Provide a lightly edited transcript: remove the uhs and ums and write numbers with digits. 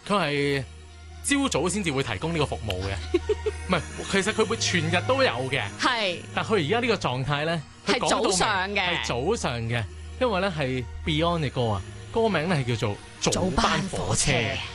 佢係朝早先至會提供呢個服務嘅，唔係，其實佢會全日都有嘅。 係， 但佢而家呢個狀態咧，佢係早上嘅， 係早上嘅，因為咧係 Beyond 嘅歌啊，歌名咧係叫做早班火車。